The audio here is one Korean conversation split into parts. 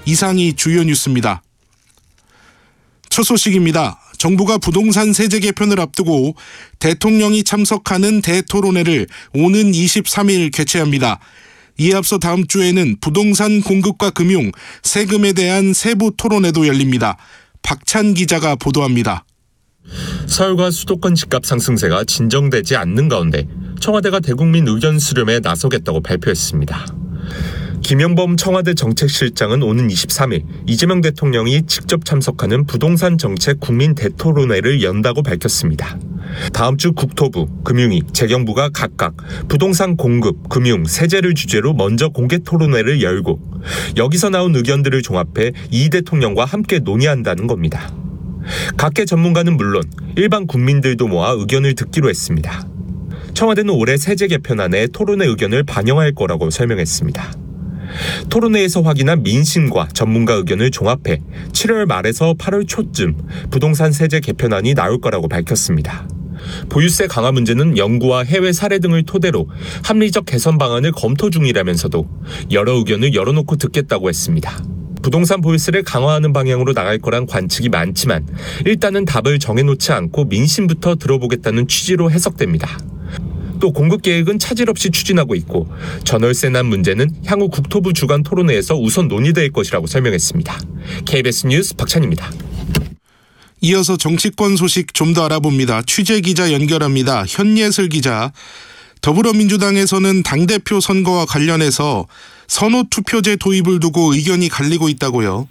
이상이 주요 뉴스입니다. 첫 소식입니다. 정부가 부동산 세제 개편을 앞두고 대통령이 참석하는 대토론회를 오는 23일 개최합니다. 이에 앞서 다음 주에는 부동산 공급과 금융, 세금에 대한 세부 토론회도 열립니다. 박찬 기자가 보도합니다. 서울과 수도권 집값 상승세가 진정되지 않는 가운데 청와대가 대국민 의견 수렴에 나서겠다고 발표했습니다. 김영범 청와대 정책실장은 오는 23일 이재명 대통령이 직접 참석하는 부동산 정책 국민 대토론회를 연다고 밝혔습니다. 다음 주 국토부, 금융위, 재경부가 각각 부동산 공급, 금융, 세제를 주제로 먼저 공개 토론회를 열고 여기서 나온 의견들을 종합해 이 대통령과 함께 논의한다는 겁니다. 각계 전문가는 물론 일반 국민들도 모아 의견을 듣기로 했습니다. 청와대는 올해 세제 개편안에 토론회 의견을 반영할 거라고 설명했습니다. 토론회에서 확인한 민심과 전문가 의견을 종합해 7월 말에서 8월 초쯤 부동산 세제 개편안이 나올 거라고 밝혔습니다. 보유세 강화 문제는 연구와 해외 사례 등을 토대로 합리적 개선 방안을 검토 중이라면서도 여러 의견을 열어놓고 듣겠다고 했습니다. 부동산 보유세를 강화하는 방향으로 나갈 거란 관측이 많지만 일단은 답을 정해놓지 않고 민심부터 들어보겠다는 취지로 해석됩니다. 또 공급 계획은 차질 없이 추진하고 있고 전월세 난 문제는 향후 국토부 주간 토론회에서 우선 논의될 것이라고 설명했습니다. KBS 뉴스 박찬입니다. 이어서 정치권 소식 좀 더 알아봅니다. 취재 기자 연결합니다. 현예슬 기자. 더불어민주당에서는 당대표 선거와 관련해서 선호투표제 도입을 두고 의견이 갈리고 있다고요.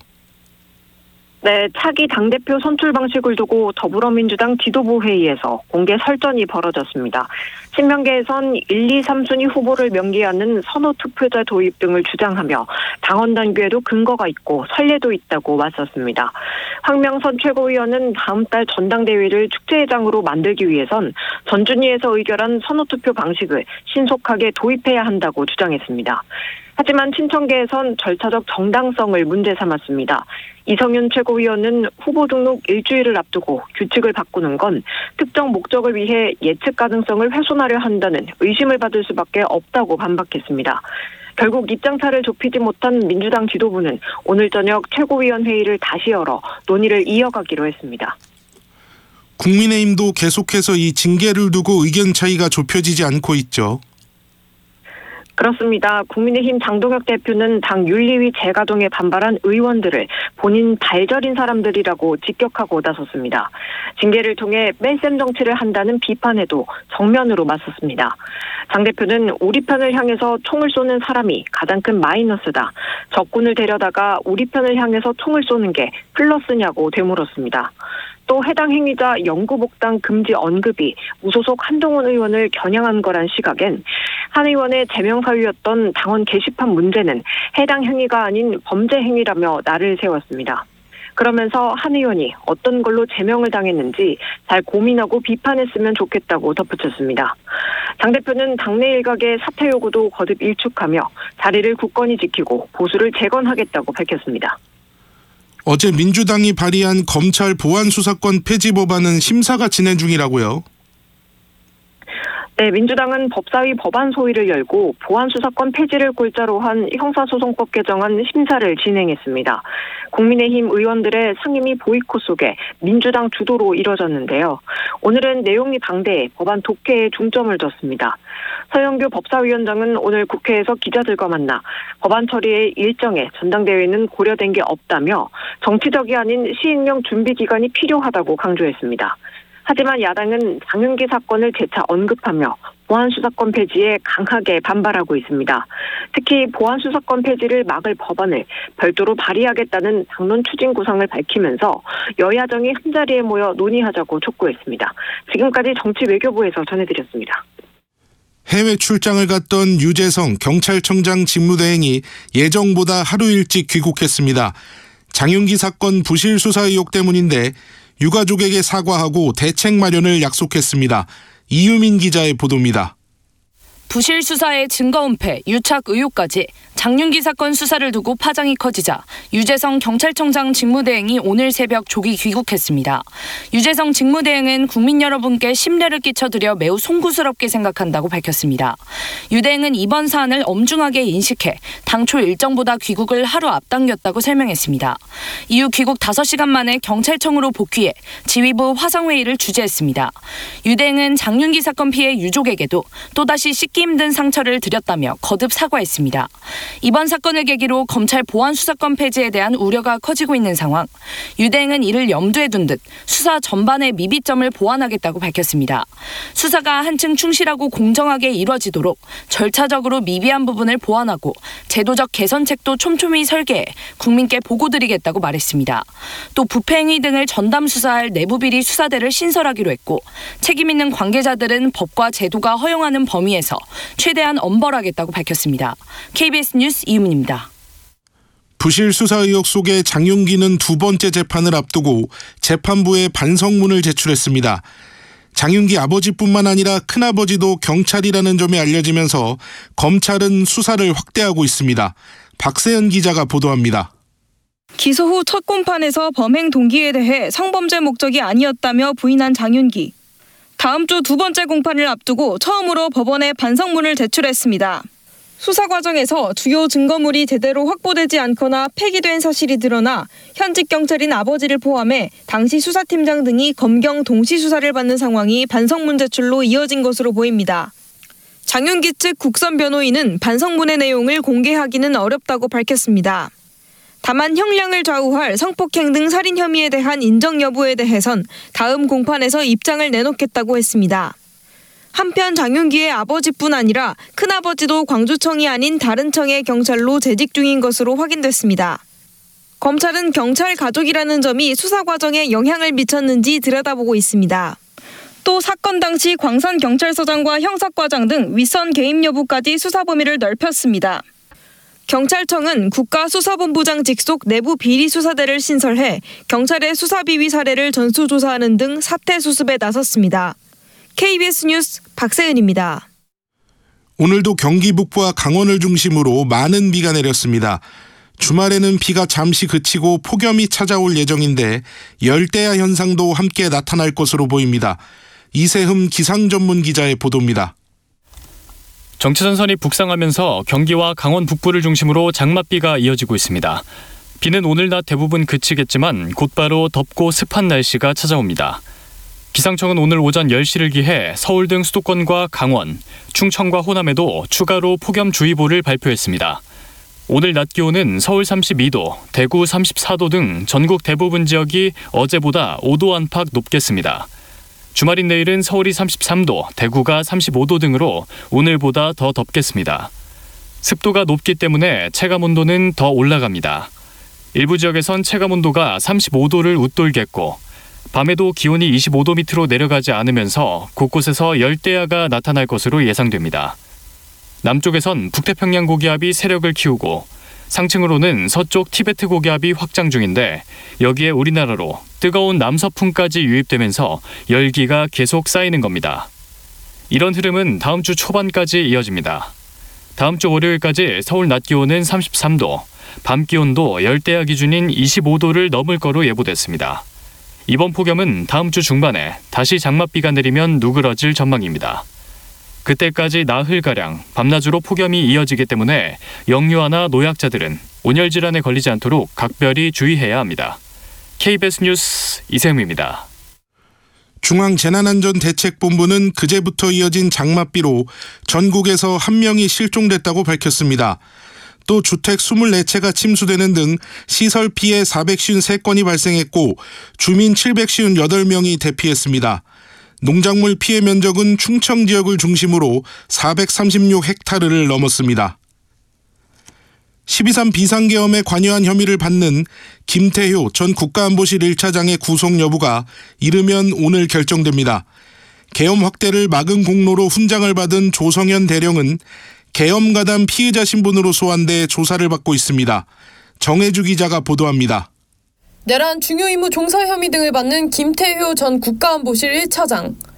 네, 차기 당대표 선출 방식을 두고 더불어민주당 지도부 회의에서 공개 설전이 벌어졌습니다. 친명계에선 1, 2, 3순위 후보를 명기하는 선호투표제 도입 등을 주장하며 당원 당규에도 근거가 있고 선례도 있다고 맞섰습니다. 황명선 최고위원은 다음 달 전당대회를 축제회장으로 만들기 위해선 전준위에서 의결한 선호투표 방식을 신속하게 도입해야 한다고 주장했습니다. 하지만 친청계에선 절차적 정당성을 문제 삼았습니다. 이성윤 최고위원은 후보 등록 일주일을 앞두고 규칙을 바꾸는 건 특정 목적을 위해 예측 가능성을 훼손하려 한다는 의심을 받을 수밖에 없다고 반박했습니다. 결국 입장차를 좁히지 못한 민주당 지도부는 오늘 저녁 최고위원 회의를 다시 열어 논의를 이어가기로 했습니다. 국민의힘도 계속해서 이 징계를 두고 의견 차이가 좁혀지지 않고 있죠. 그렇습니다. 국민의힘 장동혁 대표는 당 윤리위 재가동에 반발한 의원들을 본인 발절인 사람들이라고 직격하고 나섰습니다. 징계를 통해 뺄셈 정치를 한다는 비판에도 정면으로 맞섰습니다. 장 대표는 우리 편을 향해서 총을 쏘는 사람이 가장 큰 마이너스다. 적군을 데려다가 우리 편을 향해서 총을 쏘는 게 플러스냐고 되물었습니다. 또 해당 행위자 영구복당 금지 언급이 무소속 한동훈 의원을 겨냥한 거란 시각엔 한 의원의 제명 사유였던 당원 게시판 문제는 해당 행위가 아닌 범죄 행위라며 날을 세웠습니다. 그러면서 한 의원이 어떤 걸로 제명을 당했는지 잘 고민하고 비판했으면 좋겠다고 덧붙였습니다. 장 대표는 당내 일각의 사퇴 요구도 거듭 일축하며 자리를 굳건히 지키고 보수를 재건하겠다고 밝혔습니다. 어제 민주당이 발의한 검찰 보안수사권 폐지 법안은 심사가 진행 중이라고요. 네, 민주당은 법사위 법안 소위를 열고 보안수사권 폐지를 골자로 한 형사소송법 개정안 심사를 진행했습니다. 국민의힘 의원들의 상임위 보이콧 속에 민주당 주도로 이뤄졌는데요. 오늘은 내용이 방대해 법안 독해에 중점을 뒀습니다. 서영교 법사위원장은 오늘 국회에서 기자들과 만나 법안 처리의 일정에 전당대회는 고려된 게 없다며 정치적이 아닌 시행령 준비 기간이 필요하다고 강조했습니다. 하지만 야당은 장윤기 사건을 재차 언급하며 보안수사권 폐지에 강하게 반발하고 있습니다. 특히 보안수사권 폐지를 막을 법안을 별도로 발의하겠다는 당론 추진 구상을 밝히면서 여야정이 한자리에 모여 논의하자고 촉구했습니다. 지금까지 정치외교부에서 전해드렸습니다. 해외 출장을 갔던 유재성 경찰청장 직무대행이 예정보다 하루 일찍 귀국했습니다. 장윤기 사건 부실 수사 의혹 때문인데 유가족에게 사과하고 대책 마련을 약속했습니다. 이유민 기자의 보도입니다. 부실 수사의 증거 은폐, 유착 의혹까지 장윤기 사건 수사를 두고 파장이 커지자 유재성 경찰청장 직무대행이 오늘 새벽 조기 귀국했습니다. 유재성 직무대행은 국민 여러분께 심려를 끼쳐드려 매우 송구스럽게 생각한다고 밝혔습니다. 유 대행은 이번 사안을 엄중하게 인식해 당초 일정보다 귀국을 하루 앞당겼다고 설명했습니다. 이후 귀국 5시간 만에 경찰청으로 복귀해 지휘부 화상회의를 주재했습니다. 유 대행은 장윤기 사건 피해 유족에게도 또다시 씻기 힘든 상처를 드렸다며 거듭 사과했습니다. 이번 사건을 계기로 검찰 보안 수사권 폐지에 대한 우려가 커지고 있는 상황. 유 대행은 이를 염두에 둔 듯 수사 전반의 미비점을 보완하겠다고 밝혔습니다. 수사가 한층 충실하고 공정하게 이뤄지도록 절차적으로 미비한 부분을 보완하고 제도적 개선책도 촘촘히 설계해 국민께 보고드리겠다고 말했습니다. 또 부패 행위 등을 전담 수사할 내부비리 수사대를 신설하기로 했고 책임 있는 관계자들은 법과 제도가 허용하는 범위에서 최대한 엄벌하겠다고 밝혔습니다. KBS 뉴스 이유민입니다. 부실 수사 의혹 속에 장윤기는 2번째 재판을 앞두고 재판부에 반성문을 제출했습니다. 장윤기 아버지뿐만 아니라 큰아버지도 경찰이라는 점이 알려지면서 검찰은 수사를 확대하고 있습니다. 박세연 기자가 보도합니다. 기소 후 첫 공판에서 범행 동기에 대해 성범죄 목적이 아니었다며 부인한 장윤기. 다음 주 2번째 공판을 앞두고 처음으로 법원에 반성문을 제출했습니다. 수사 과정에서 주요 증거물이 제대로 확보되지 않거나 폐기된 사실이 드러나 현직 경찰인 아버지를 포함해 당시 수사팀장 등이 검경 동시 수사를 받는 상황이 반성문 제출로 이어진 것으로 보입니다. 장윤기 측 국선 변호인은 반성문의 내용을 공개하기는 어렵다고 밝혔습니다. 다만 형량을 좌우할 성폭행 등 살인 혐의에 대한 인정 여부에 대해선 다음 공판에서 입장을 내놓겠다고 했습니다. 한편 장윤기의 아버지뿐 아니라 큰아버지도 광주청이 아닌 다른 청의 경찰로 재직 중인 것으로 확인됐습니다. 검찰은 경찰 가족이라는 점이 수사 과정에 영향을 미쳤는지 들여다보고 있습니다. 또 사건 당시 광산경찰서장과 형사과장 등 윗선 개입 여부까지 수사 범위를 넓혔습니다. 경찰청은 국가수사본부장 직속 내부 비리수사대를 신설해 경찰의 수사비위 사례를 전수조사하는 등 사태 수습에 나섰습니다. KBS 뉴스 박세은입니다. 오늘도 경기 북부와 강원을 중심으로 많은 비가 내렸습니다. 주말에는 비가 잠시 그치고 폭염이 찾아올 예정인데 열대야 현상도 함께 나타날 것으로 보입니다. 이세흠 기상전문 기자의 보도입니다. 정체전선이 북상하면서 경기와 강원 북부를 중심으로 장맛비가 이어지고 있습니다. 비는 오늘 낮 대부분 그치겠지만 곧바로 덥고 습한 날씨가 찾아옵니다. 기상청은 오늘 오전 10시를 기해 서울 등 수도권과 강원, 충청과 호남에도 추가로 폭염주의보를 발표했습니다. 오늘 낮 기온은 서울 32도, 대구 34도 등 전국 대부분 지역이 어제보다 5도 안팎 높겠습니다. 주말인 내일은 서울이 33도, 대구가 35도 등으로 오늘보다 더 덥겠습니다. 습도가 높기 때문에 체감온도는 더 올라갑니다. 일부 지역에선 체감온도가 35도를 웃돌겠고 밤에도 기온이 25도 밑으로 내려가지 않으면서 곳곳에서 열대야가 나타날 것으로 예상됩니다. 남쪽에선 북태평양 고기압이 세력을 키우고 상층으로는 서쪽 티베트 고기압이 확장 중인데 여기에 우리나라로 뜨거운 남서풍까지 유입되면서 열기가 계속 쌓이는 겁니다. 이런 흐름은 다음 주 초반까지 이어집니다. 다음 주 월요일까지 서울 낮 기온은 33도, 밤 기온도 열대야 기준인 25도를 넘을 거로 예보됐습니다. 이번 폭염은 다음 주 중반에 다시 장맛비가 내리면 누그러질 전망입니다. 그때까지 나흘가량 밤낮으로 폭염이 이어지기 때문에 영유아나 노약자들은 온열 질환에 걸리지 않도록 각별히 주의해야 합니다. KBS 뉴스 이세흠입니다. 중앙재난안전대책본부는 그제부터 이어진 장맛비로 전국에서 1명이 실종됐다고 밝혔습니다. 또 주택 24채가 침수되는 등 시설 피해 453건이 발생했고 주민 758명이 대피했습니다. 농작물 피해 면적은 충청 지역을 중심으로 436헥타르를 넘었습니다. 12.3 비상계엄에 관여한 혐의를 받는 김태효 전 국가안보실 1차장의 구속 여부가 이르면 오늘 결정됩니다. 계엄 확대를 막은 공로로 훈장을 받은 조성현 대령은 계엄 가담 피의자 신분으로 소환돼 조사를 받고 있습니다. 정혜주 기자가 보도합니다. 내란 중요 임무 종사 혐의 등을 받는 김태효 전 국가안보실 1차장.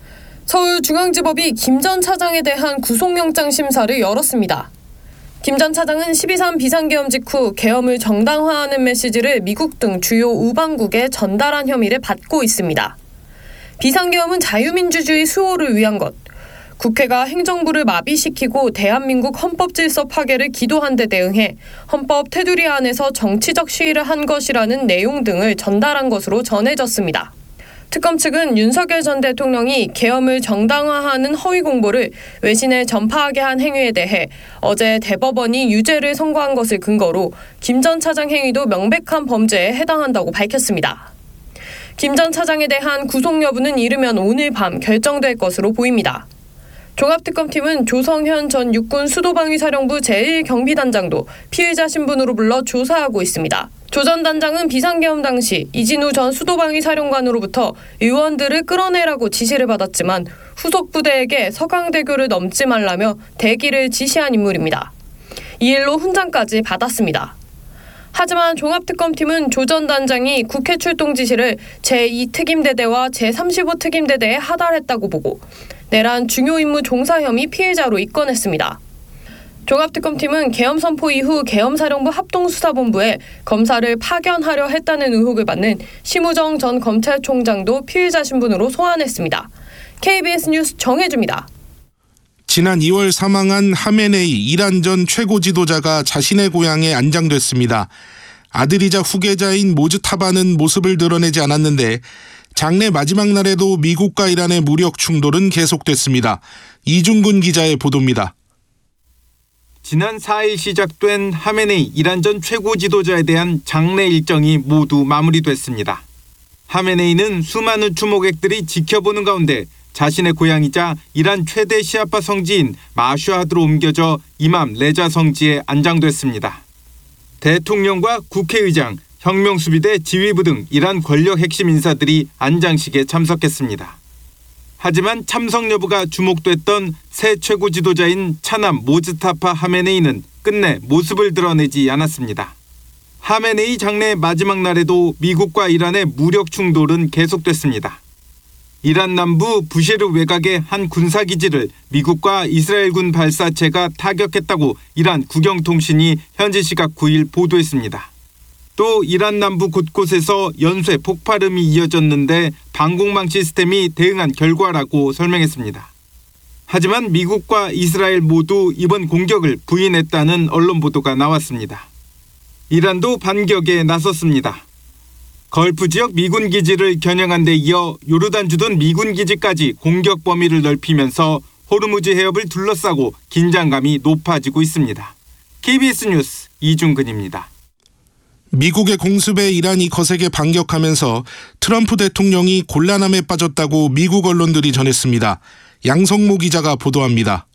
서울중앙지법이 김 전 차장에 대한 구속영장 심사를 열었습니다. 김 전 차장은 12.3 비상계엄 직후 계엄을 정당화하는 메시지를 미국 등 주요 우방국에 전달한 혐의를 받고 있습니다. 비상계엄은 자유민주주의 수호를 위한 것, 국회가 행정부를 마비시키고 대한민국 헌법질서 파괴를 기도한 데 대응해 헌법 테두리 안에서 정치적 시위를 한 것이라는 내용 등을 전달한 것으로 전해졌습니다. 특검 측은 윤석열 전 대통령이 계엄을 정당화하는 허위 공보를 외신에 전파하게 한 행위에 대해 어제 대법원이 유죄를 선고한 것을 근거로 김 전 차장 행위도 명백한 범죄에 해당한다고 밝혔습니다. 김 전 차장에 대한 구속 여부는 이르면 오늘 밤 결정될 것으로 보입니다. 종합특검팀은 조성현 전 육군 수도방위사령부 제1경비단장도 피의자 신분으로 불러 조사하고 있습니다. 조 전 단장은 비상계엄 당시 이진우 전 수도방위사령관으로부터 의원들을 끌어내라고 지시를 받았지만 후속 부대에게 서강대교를 넘지 말라며 대기를 지시한 인물입니다. 이 일로 훈장까지 받았습니다. 하지만 종합특검팀은 조 전 단장이 국회 출동 지시를 제2특임대대와 제35특임대대에 하달했다고 보고 내란 중요 임무 종사 혐의 피해자로 입건했습니다. 종합특검팀은 계엄 선포 이후 계엄사령부 합동수사본부에 검사를 파견하려 했다는 의혹을 받는 심우정 전 검찰총장도 피의자 신분으로 소환했습니다. KBS 뉴스 정혜주입니다. 지난 2월 사망한 하메네이 이란 전 최고 지도자가 자신의 고향에 안장됐습니다. 아들이자 후계자인 모즈타바는 모습을 드러내지 않았는데 장례 마지막 날에도 미국과 이란의 무력 충돌은 계속됐습니다. 이중근 기자의 보도입니다. 지난 4일 시작된 하메네이 이란 전 최고 지도자에 대한 장례 일정이 모두 마무리됐습니다. 하메네이는 수많은 추모객들이 지켜보는 가운데 자신의 고향이자 이란 최대 시아파 성지인 마슈하드로 옮겨져 이맘 레자 성지에 안장됐습니다. 대통령과 국회의장, 혁명수비대 지휘부 등 이란 권력 핵심 인사들이 안장식에 참석했습니다. 하지만 참석 여부가 주목됐던 새 최고 지도자인 차남 모즈타파 하메네이는 끝내 모습을 드러내지 않았습니다. 하메네이 장례 마지막 날에도 미국과 이란의 무력 충돌은 계속됐습니다. 이란 남부 부쉐르 외곽의 한 군사기지를 미국과 이스라엘군 발사체가 타격했다고 이란 국영통신이 현지 시각 9일 보도했습니다. 또 이란 남부 곳곳에서 연쇄 폭발음이 이어졌는데 방공망 시스템이 대응한 결과라고 설명했습니다. 하지만 미국과 이스라엘 모두 이번 공격을 부인했다는 언론 보도가 나왔습니다. 이란도 반격에 나섰습니다. 걸프 지역 미군 기지를 겨냥한 데 이어 요르단 주둔 미군 기지까지 공격 범위를 넓히면서 호르무즈 해협을 둘러싸고 긴장감이 높아지고 있습니다. KBS 뉴스 이중근입니다. 미국의 공습에 이란이 거세게 반격하면서 트럼프 대통령이 곤란함에 빠졌다고 미국 언론들이 전했습니다. 양성모 기자가 보도합니다.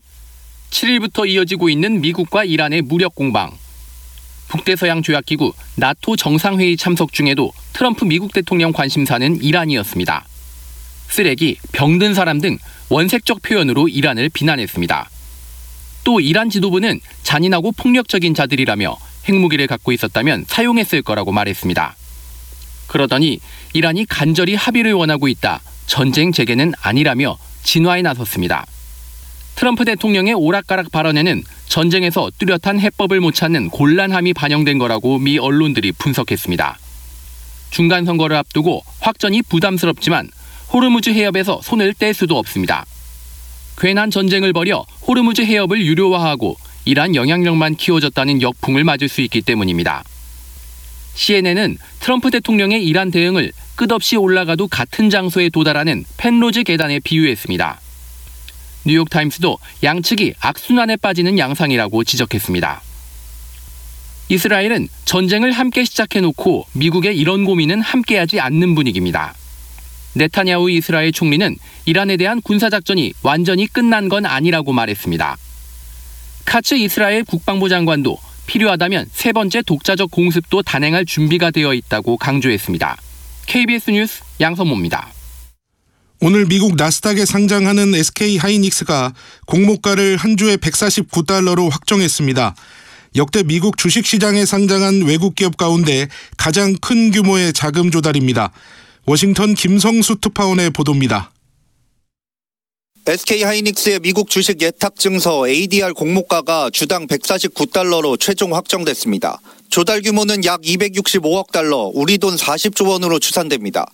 7일부터 이어지고 있는 미국과 이란의 무력 공방. 북대서양 조약기구 나토 정상회의 참석 중에도 트럼프 미국 대통령 관심사는 이란이었습니다. 쓰레기, 병든 사람 등 원색적 표현으로 이란을 비난했습니다. 또 이란 지도부는 잔인하고 폭력적인 자들이라며 핵무기를 갖고 있었다면 사용했을 거라고 말했습니다. 그러더니 이란이 간절히 합의를 원하고 있다. 전쟁 재개는 아니라며 진화에 나섰습니다. 트럼프 대통령의 오락가락 발언에는 전쟁에서 뚜렷한 해법을 못 찾는 곤란함이 반영된 거라고 미 언론들이 분석했습니다. 중간 선거를 앞두고 확전이 부담스럽지만 호르무즈 해협에서 손을 뗄 수도 없습니다. 괜한 전쟁을 벌여 호르무즈 해협을 유료화하고 이란 영향력만 키워졌다는 역풍을 맞을 수 있기 때문입니다. CNN은 트럼프 대통령의 이란 대응을 끝없이 올라가도 같은 장소에 도달하는 펜로즈 계단에 비유했습니다. 뉴욕타임스도 양측이 악순환에 빠지는 양상이라고 지적했습니다. 이스라엘은 전쟁을 함께 시작해놓고 미국의 이런 고민은 함께하지 않는 분위기입니다. 네타냐후 이스라엘 총리는 이란에 대한 군사작전이 완전히 끝난 건 아니라고 말했습니다. 카츠 이스라엘 국방부 장관도 필요하다면 세 번째 독자적 공습도 단행할 준비가 되어 있다고 강조했습니다. KBS 뉴스 양선모입니다. 오늘 미국 나스닥에 상장하는 SK하이닉스가 공모가를 한 주에 149달러로 확정했습니다. 역대 미국 주식시장에 상장한 외국 기업 가운데 가장 큰 규모의 자금 조달입니다. 워싱턴 김성수 특파원의 보도입니다. SK하이닉스의 미국 주식 예탁 증서 ADR 공모가가 주당 149달러로 최종 확정됐습니다. 조달 규모는 약 265억 달러, 우리 돈 40조 원으로 추산됩니다.